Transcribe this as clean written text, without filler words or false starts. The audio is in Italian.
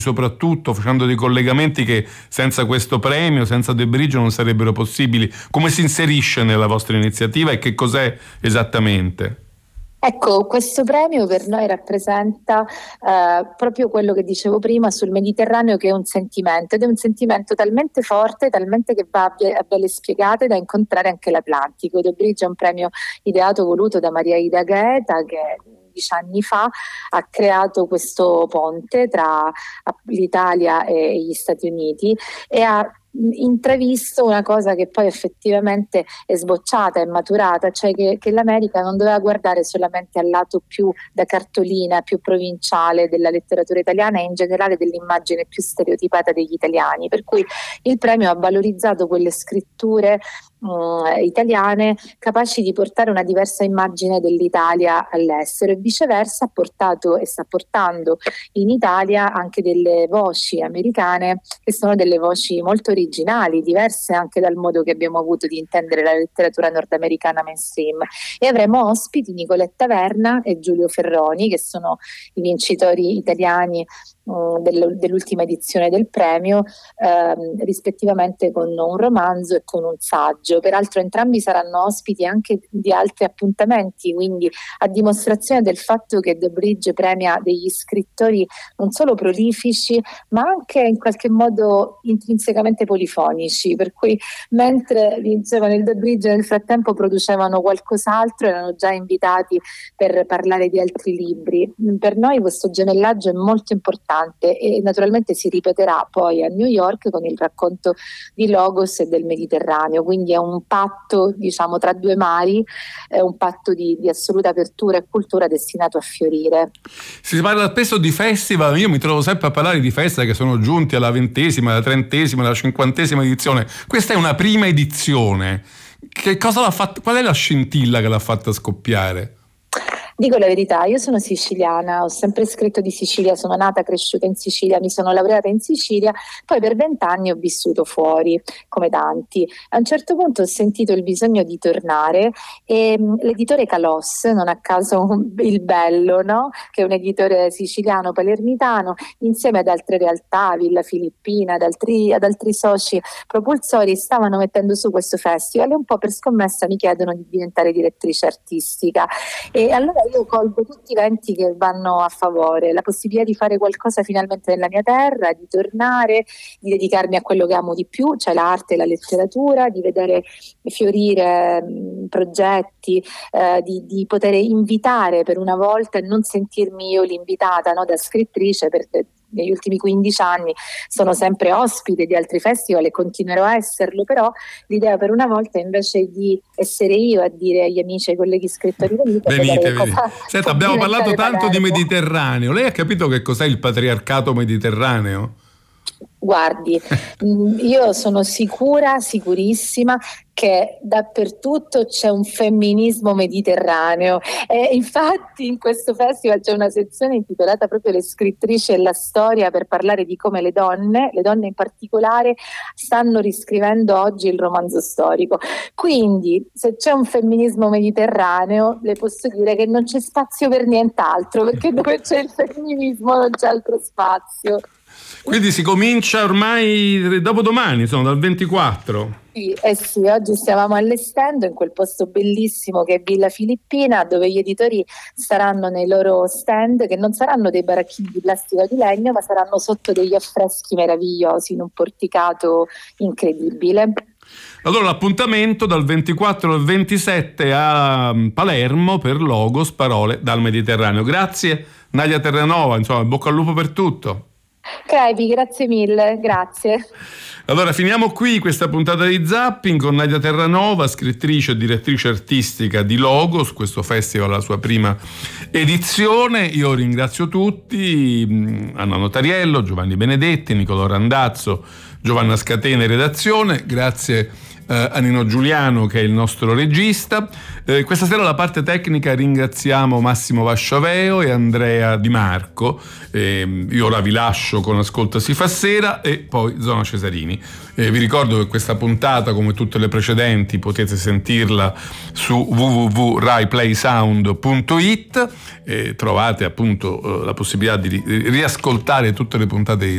soprattutto facendo dei collegamenti che senza questo premio, senza The Bridge non sarebbero possibili. Come si inserisce nella vostra iniziativa e che cos'è esattamente? Ecco, questo premio per noi rappresenta proprio quello che dicevo prima sul Mediterraneo, che è un sentimento, ed è un sentimento talmente forte, talmente che va a belle spiegate da incontrare anche l'Atlantico. The Bridge è un premio ideato, voluto da Maria Ida Gaeta, che 11 anni fa ha creato questo ponte tra l'Italia e gli Stati Uniti e ha intravisto una cosa che poi effettivamente è sbocciata, è maturata, cioè che l'America non doveva guardare solamente al lato più da cartolina, più provinciale della letteratura italiana e in generale dell'immagine più stereotipata degli italiani, per cui il premio ha valorizzato quelle scritture italiane capaci di portare una diversa immagine dell'Italia all'estero, e viceversa ha portato e sta portando in Italia anche delle voci americane che sono delle voci molto originali, diverse anche dal modo che abbiamo avuto di intendere la letteratura nordamericana mainstream. E avremo ospiti Nicoletta Verna e Giulio Ferroni, che sono i vincitori italiani dell'ultima edizione del premio, rispettivamente con un romanzo e con un saggio. Peraltro entrambi saranno ospiti anche di altri appuntamenti, quindi a dimostrazione del fatto che The Bridge premia degli scrittori non solo prolifici ma anche in qualche modo intrinsecamente polifonici, per cui mentre vincevano il The Bridge nel frattempo producevano qualcos'altro, erano già invitati per parlare di altri libri. Per noi questo gemellaggio è molto importante e naturalmente si ripeterà poi a New York con il racconto di Logos e del Mediterraneo, quindi è un patto, diciamo, tra due mari, è un patto di assoluta apertura e cultura destinato a fiorire. Si parla spesso di festival, io mi trovo sempre a parlare di festival che sono giunti alla 20ª, alla 30ª, alla 50ª edizione. Questa è una prima edizione. Che cosa l'ha fatta? Qual è la scintilla che l'ha fatta scoppiare? Dico la verità, io sono siciliana, ho sempre scritto di Sicilia, sono nata, cresciuta in Sicilia, mi sono laureata in Sicilia, poi per 20 anni ho vissuto fuori, come tanti. A un certo punto ho sentito il bisogno di tornare e l'editore Calos, non a caso il Bello, no? Che è un editore siciliano palermitano, insieme ad altre realtà, Villa Filippina, ad altri soci propulsori, stavano mettendo su questo festival e un po' per scommessa mi chiedono di diventare direttrice artistica. E allora io colgo tutti i venti che vanno a favore, la possibilità di fare qualcosa finalmente nella mia terra, di tornare, di dedicarmi a quello che amo di più, cioè l'arte e la letteratura, di vedere fiorire progetti, di poter invitare per una volta e non sentirmi io l'invitata, no, da scrittrice, perché negli ultimi 15 anni sono sempre ospite di altri festival e continuerò a esserlo, però l'idea per una volta invece di essere io a dire agli amici e ai colleghi scrittori venite. Senta, abbiamo parlato tanto di Mediterraneo, lei ha capito che cos'è il patriarcato mediterraneo? Guardi, io sono sicurissima che dappertutto c'è un femminismo mediterraneo e infatti in questo festival c'è una sezione intitolata proprio Le scrittrici e la storia, per parlare di come le donne in particolare, stanno riscrivendo oggi il romanzo storico. Quindi se c'è un femminismo mediterraneo le posso dire che non c'è spazio per nient'altro, perché dove c'è il femminismo non c'è altro spazio. Quindi si comincia ormai dopodomani, sono dal 24. Sì, oggi stavamo allestendo in quel posto bellissimo che è Villa Filippina, dove gli editori saranno nei loro stand, che non saranno dei baracchini di plastica o di legno, ma saranno sotto degli affreschi meravigliosi in un porticato incredibile. Allora l'appuntamento dal 24 al 27 a Palermo per Logos, parole dal Mediterraneo. Grazie Nadia Terranova, insomma, bocca al lupo per tutto. Crepi, grazie mille, grazie. Allora finiamo qui questa puntata di Zapping con Nadia Terranova, scrittrice e direttrice artistica di Logos, questo festival alla sua prima edizione. Io ringrazio tutti, Anna Notariello, Giovanni Benedetti, Nicolò Randazzo, Giovanna Scatena in redazione, grazie a Nino Giuliano che è il nostro regista. Questa sera la parte tecnica ringraziamo Massimo Vasciaveo e Andrea Di Marco. Io ora vi lascio con Ascolta si fa sera e poi Zona Cesarini. Vi ricordo che questa puntata, come tutte le precedenti, potete sentirla su www.raiplaysound.it. Trovate appunto la possibilità di riascoltare tutte le puntate